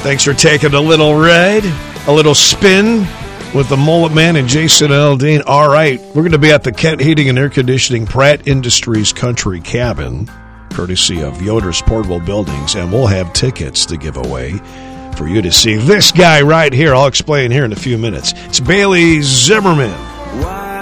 Thanks for taking a little ride, a little spin with the Mullet Man and Jason Aldean. All right, we're going to be at the Kent Heating and Air Conditioning Pratt Industries Country Cabin, courtesy of Yoder's Portable Buildings, and we'll have tickets to give away for you to see this guy right here. I'll explain here in a few minutes. It's Bailey Zimmerman.